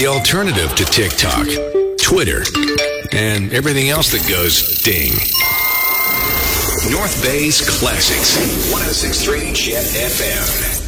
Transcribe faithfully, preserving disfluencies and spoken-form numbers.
the alternative to TikTok, Twitter, and everything else that goes ding. North Bay's Classics, one oh six point three Jet F M.